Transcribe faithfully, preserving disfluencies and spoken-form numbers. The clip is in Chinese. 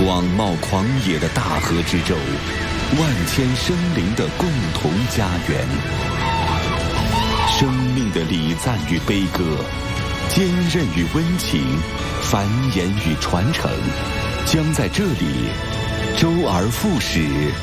广袤狂野的大河之洲，万千生灵的共同家园。生命的礼赞与悲歌，坚韧与温情，繁衍与传承，将在这里周而复始，